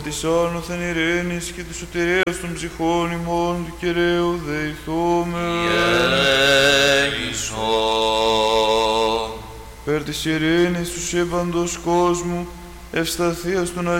Της άνωθεν ειρήνης και της σωτηρίας των ψυχών ημών του Κυρίου δεηθούμε. Περ της ειρήνης του σύμπαντος κόσμου, ευσταθίας των